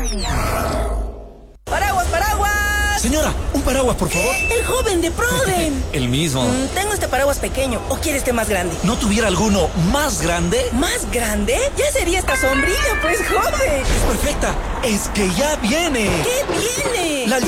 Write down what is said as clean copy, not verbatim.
¡Paraguas, paraguas! Señora, un paraguas, por favor. El joven de Proden. El mismo. Tengo este paraguas pequeño. ¿O quiere este más grande? ¿No tuviera alguno más grande? ¿Más grande? Ya sería esta sombrilla, pues, joven. Es perfecta. Es que ya viene. ¿Qué viene? La